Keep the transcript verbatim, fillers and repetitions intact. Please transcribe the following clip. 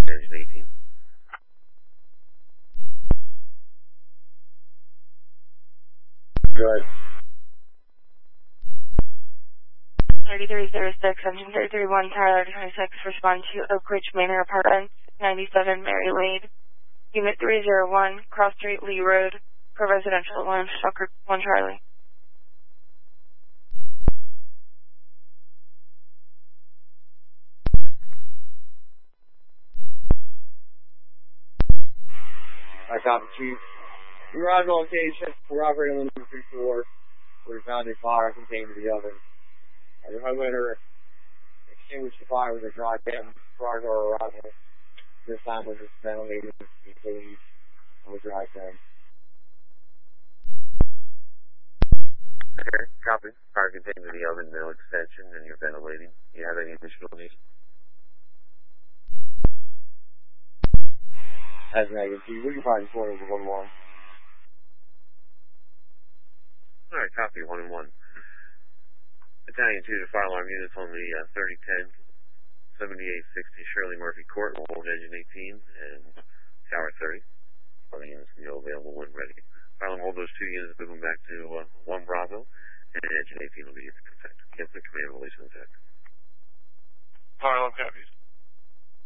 Engine eighteen. Good. thirty-three oh six, engine three three one, Tyler twenty-six, respond to Oak Ridge Manor Apartments, ninety-seven Mary Lane, Unit three oh one, Cross Street, Lee Road, for residential alarm, Stalker one Charlie. I copy, Chief. We arrived on location. We're operating on number three four. We found a fire contained in the oven. And the homeowner extinguished the fire with a dry pen prior to our arrival. This time was just ventilated utilities on the dry pen. Okay, copy. Fire contained in the oven, no extension, and you're ventilating. Do you have any additional needs? As negative, Chief. We can find four over one one. Alright, copy, one and one. Battalion two to fire alarm units on the uh, thirty ten, seventy-eight sixty Shirley Murphy Court, Old Engine eighteen, and Tower thirty. All the units can go available when ready. Fire alarm, hold those two units, move them back to uh, one Bravo, and Engine eighteen will be at the contact. Get the command release in the tech. Fire alarm copies.